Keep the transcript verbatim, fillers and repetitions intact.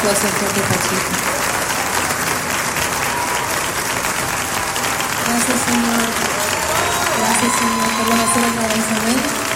aplauso fuerte, Pachito. Gracias, Señor. Gracias, Señor. Por lo hacer otra vez, amén.